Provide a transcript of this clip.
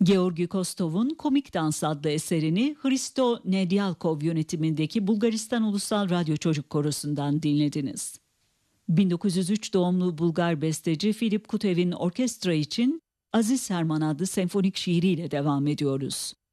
Georgi Kostov'un Komik Dans adlı eserini Hristo Nedyalkov yönetimindeki Bulgaristan Ulusal Radyo Çocuk Korosu'ndan dinlediniz. 1903 doğumlu Bulgar besteci Filip Kutev'in orkestra için Aziz Herman adlı senfonik şiiriyle devam ediyoruz.